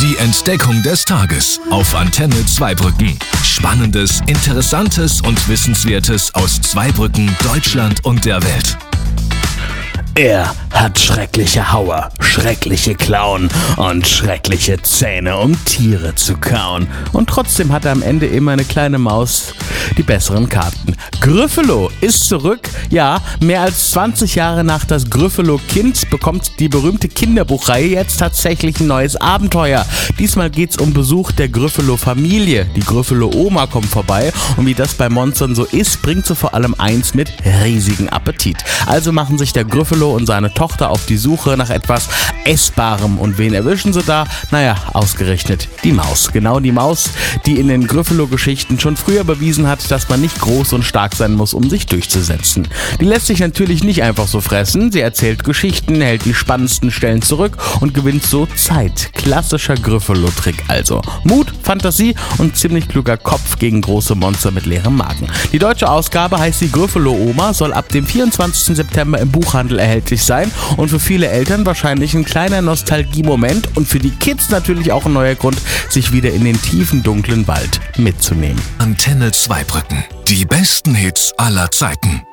Die Entdeckung des Tages auf Antenne Zweibrücken. Spannendes, Interessantes und Wissenswertes aus Zweibrücken, Deutschland und der Welt. Er hat schreckliche Hauer, schreckliche Klauen und schreckliche Zähne, um Tiere zu kauen. Und trotzdem hat er am Ende immer eine kleine Maus die besseren Karten. Gryffalo ist zurück. Ja, mehr als 20 Jahre nach das Gryffalo-Kind bekommt die berühmte Kinderbuchreihe jetzt tatsächlich ein neues Abenteuer. Diesmal geht's um Besuch der Gryffalo-Familie. Die Gryffalo-Oma kommt vorbei und wie das bei Monstern so ist, bringt sie vor allem eins mit: riesigen Appetit. Also machen sich der Gryffalo und seine Tochter auf die Suche nach etwas Essbarem. Und wen erwischen sie da? Naja, ausgerechnet die Maus. Genau die Maus, die in den Gryffalo-Geschichten schon früher bewiesen hat, dass man nicht groß und stark sein muss, um sich durchzusetzen. Die lässt sich natürlich nicht einfach so fressen. Sie erzählt Geschichten, hält die spannendsten Stellen zurück und gewinnt so Zeit. Klassischer Gryffalo-Trick also. Mut, Fantasie und ziemlich kluger Kopf gegen große Monster mit leerem Magen. Die deutsche Ausgabe heißt die Gryffalo-Oma, soll ab dem 24. September im Buchhandel erhältlich sein und für viele Eltern wahrscheinlich ein kleiner Nostalgie-Moment und für die Kids natürlich auch ein neuer Grund, sich wieder in den tiefen, dunklen Wald mitzunehmen. Antenne Zweibrücken. Die besten Hits aller Zeiten.